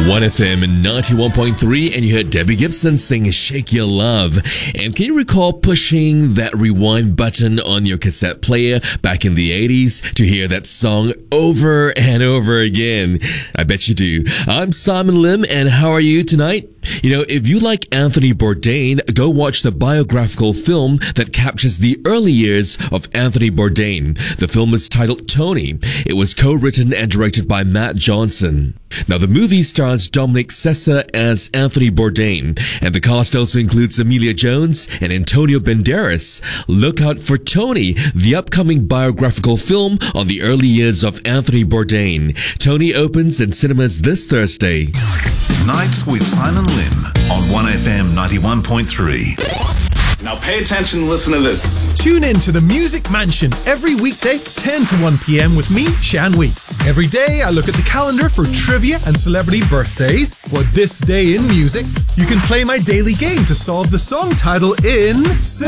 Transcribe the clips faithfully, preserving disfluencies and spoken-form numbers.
one F M ninety-one point three, and you heard Debbie Gibson sing Shake Your Love. And can you recall pushing that rewind button on your cassette player back in the eighties to hear that song over and over again? I bet you do. I'm Simon Lim, and how are you tonight? You know, if you like Anthony Bourdain, go watch the biographical film that captures the early years of Anthony Bourdain. The film is titled Tony. It was co-written and directed by Matt Johnson. Now, the movie stars Dominic Sessa as Anthony Bourdain, and the cast also includes Emilia Jones and Antonio Banderas. Look out for Tony, the upcoming biographical film on the early years of Anthony Bourdain. Tony opens in cinemas this Thursday. Nights with Simon Lim on one F M ninety-one point three. Now pay attention and listen to this. Tune in to the Music Mansion every weekday, ten to one p.m. with me, Shan Wee. Every day I look at the calendar for trivia and celebrity birthdays. For this day in music, you can play my daily game to solve the song title in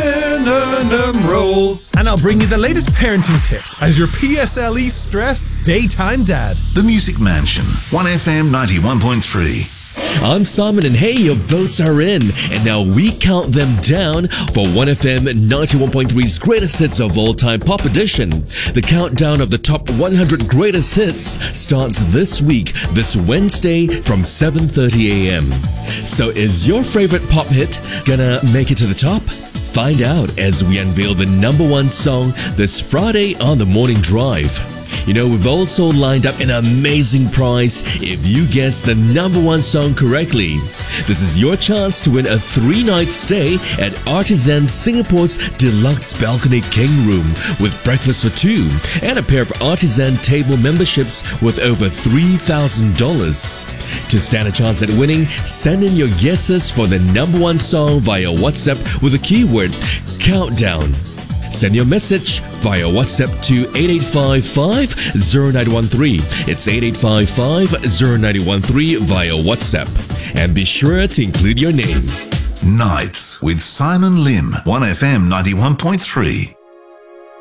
Synonym Rolls. And I'll bring you the latest parenting tips as your P S L E stressed daytime dad. The Music Mansion, one F M ninety-one point three. I'm Simon, and hey, your votes are in, and now we count them down for one F M ninety-one point three's Greatest Hits of All Time Pop Edition. The countdown of the top one hundred greatest hits starts this week, this Wednesday from seven thirty a.m. So is your favorite pop hit gonna make it to the top? Find out as we unveil the number one song this Friday on the Morning Drive. You know, we've also lined up an amazing prize if you guess the number one song correctly. This is your chance to win a three-night stay at Artisan Singapore's Deluxe Balcony King Room with breakfast for two and a pair of Artisan table memberships worth over three thousand dollars. To stand a chance at winning, send in your guesses for the number one song via WhatsApp with the keyword Countdown. Send your message via WhatsApp to eight eight five five, zero nine one three. It's eight eight five five, zero nine one three via WhatsApp. And be sure to include your name. Nights with Simon Lim, one F M ninety-one point three.